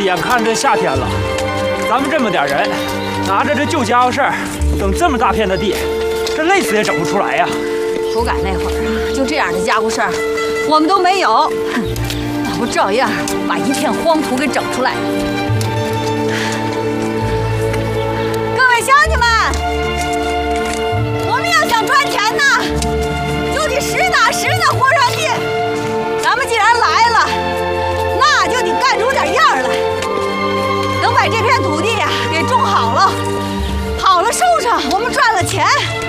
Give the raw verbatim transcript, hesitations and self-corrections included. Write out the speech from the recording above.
眼看着这夏天了，咱们这么点人，拿着这旧家伙事儿，整这么大片的地，这累死也整不出来呀。 土改那会儿啊，就这样的家伙事儿，我们都没有，哼，那不照样把一片荒土给整出来了。各位乡亲们，我们要想赚钱呢，就得实打实的活上地。咱们既然来了，那就得干出点样来。等把这片土地呀给种好了，好了收上，我们赚了钱。